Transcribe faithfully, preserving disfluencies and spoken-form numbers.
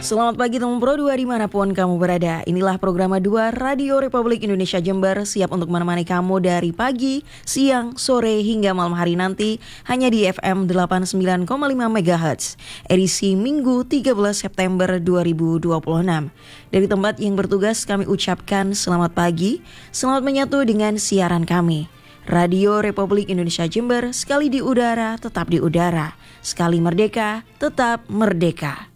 Selamat pagi teman Pro dua dimanapun kamu berada. Inilah program dua Radio Republik Indonesia Jember, siap untuk menemani kamu dari pagi, siang, sore hingga malam hari nanti hanya di F M delapan puluh sembilan koma lima megahertz. Edisi Minggu tiga belas September dua ribu dua puluh enam. Dari tempat yang bertugas kami ucapkan selamat pagi, selamat menyatu dengan siaran kami. Radio Republik Indonesia Jember, sekali di udara tetap di udara, sekali merdeka tetap merdeka.